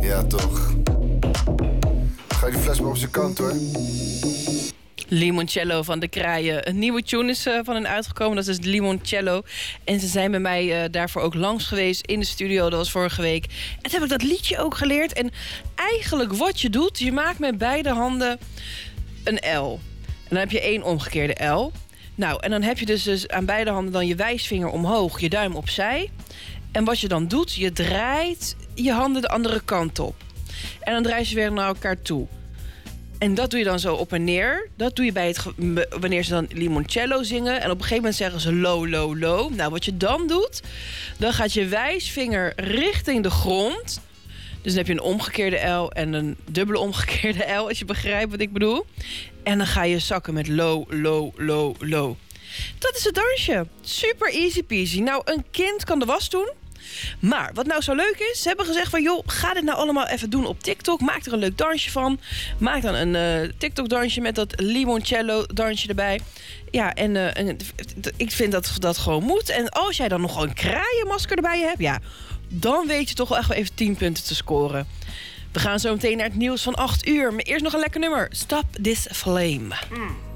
Ja, toch. Ga je die fles maar op zijn kant, hoor. Limoncello van de Kraaien. Een nieuwe tune is van hen uitgekomen. Dat is Limoncello. En ze zijn bij mij daarvoor ook langs geweest in de studio. Dat was vorige week. En toen heb ik dat liedje ook geleerd. En eigenlijk wat je doet, je maakt met beide handen een L. En dan heb je 1 omgekeerde L. Nou, en dan heb je dus aan beide handen dan je wijsvinger omhoog, je duim opzij. En wat je dan doet, je draait je handen de andere kant op. En dan draai je ze weer naar elkaar toe. En dat doe je dan zo op en neer. Dat doe je bij wanneer ze dan limoncello zingen. En op een gegeven moment zeggen ze low, low, low. Nou, wat je dan doet, dan gaat je wijsvinger richting de grond. Dus dan heb je een omgekeerde L en een dubbele omgekeerde L, als je begrijpt wat ik bedoel. En dan ga je zakken met low, low, low, low. Dat is het dansje. Super easy peasy. Nou, een kind kan de was doen. Maar wat nou zo leuk is, ze hebben gezegd van joh, ga dit nou allemaal even doen op TikTok. Maak er een leuk dansje van. Maak dan een TikTok-dansje met dat limoncello-dansje erbij. Ja, en ik vind dat dat gewoon moet. En als jij dan nog een kraaienmasker erbij hebt, ja, dan weet je toch wel echt wel even 10 punten te scoren. We gaan zo meteen naar het nieuws van 8 uur. Maar eerst nog een lekker nummer. Stop This Flame.